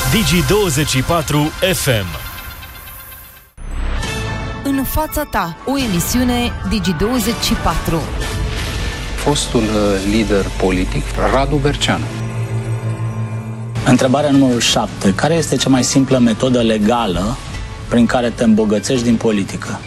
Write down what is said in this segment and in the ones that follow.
Digi24 FM. În fața ta, o emisiune Digi24. Fostul lider politic, Radu Berceanu. Întrebarea numărul 7. Care este cea mai simplă metodă legală prin care te îmbogățești din politică?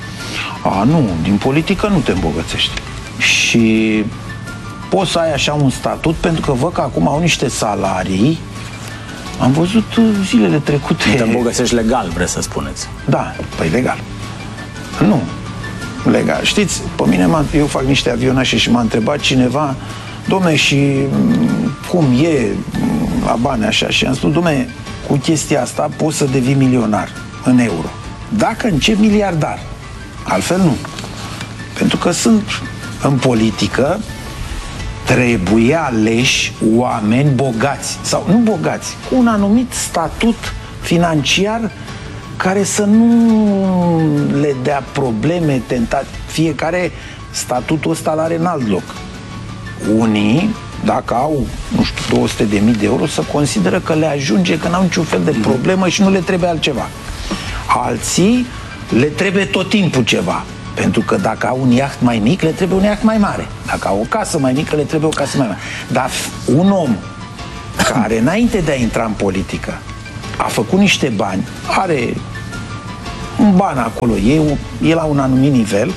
Nu, din politică nu te îmbogățești. Și poți să ai așa un statut, pentru că văd că acum au niște salarii. Am văzut zilele trecute. Nu te îmbogățești legal, vreți să spuneți? Da, păi legal. Nu, legal. Știți, pe mine eu fac niște avionașe și m-a întrebat cineva: dom'le, și cum e la bani așa? Și am spus: dom'le, cu chestia asta poți să devii milionar în euro, dacă începi miliardar. Altfel nu. Pentru că sunt în politică, trebuie aleși oameni bogați, sau nu bogați, cu un anumit statut financiar care să nu le dea probleme, tentații. Fiecare statutul ăsta l-are în alt loc. Unii, dacă au, nu știu, 200.000 de euro, să consideră că le ajunge, că n-au niciun fel de problemă și nu le trebuie altceva. Alții le trebuie tot timpul ceva. Pentru că dacă au un iaht mai mic, le trebuie un iaht mai mare. Dacă au o casă mai mică, le trebuie o casă mai mare. Dar un om care, înainte de a intra în politică, a făcut niște bani, are un ban acolo, e la un anumit nivel,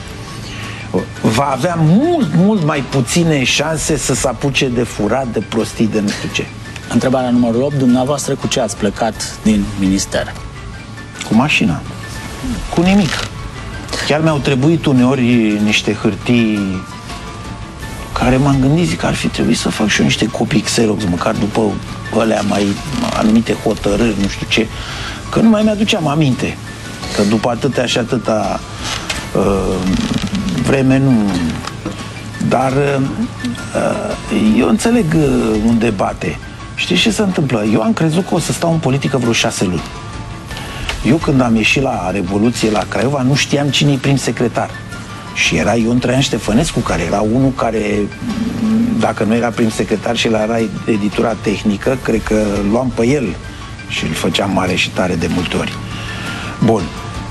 va avea mult mai puține șanse să se apuce de furat, de prostii, de nu știu ce. Întrebarea numărul 8. Dumneavoastră cu ce ați plecat din minister? Cu mașina. Cu nimic. Chiar mi-au trebuit uneori niște hârtii care m-am gândit, zic că ar fi trebuit să fac și eu niște copii Xerox, măcar după alea mai anumite hotărâri, nu știu ce, că nu mai mi-aduceam aminte. Că după atâtea și atâta vreme nu... Dar eu înțeleg unde bate. Știți ce se întâmplă? Eu am crezut că o să stau în politică vreo 6 luni. Eu când am ieșit la Revoluție la Craiova nu știam cine-i prim secretar. Și era Ion Traian Ștefănescu, care era unul care, dacă nu era prim secretar și era editura tehnică, cred că luam pe el și îl făceam mare și tare de multe ori. Bun.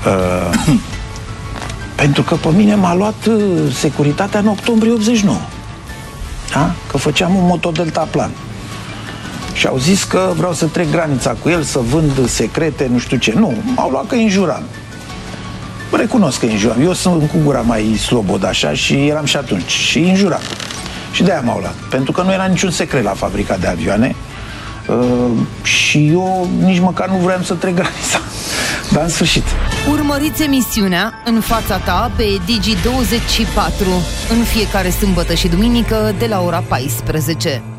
Pentru că pe mine m-a luat securitatea în octombrie 89. Da? Că făceam un motodeltaplan. Și au zis că vreau să trec granița cu el, să vând secrete, nu știu ce. Nu, m-au luat că înjuram. Recunosc că înjuram. Eu sunt cu gura mai slobod așa și eram și atunci. Și înjuram. Și de-aia m-au luat. Pentru că nu era niciun secret la fabrica de avioane. Și eu nici măcar nu vreau să trec granița. Dar în sfârșit. Urmăriți emisiunea În fața ta pe Digi24 în fiecare sâmbătă și duminică de la ora 14.